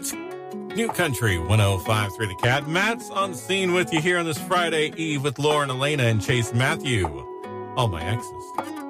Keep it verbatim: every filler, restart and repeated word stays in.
It's New Country one oh five point three The Cat. Matt's on scene with you here on this Friday Eve with Lauren, Elena, and Chase Matthew. All my exes.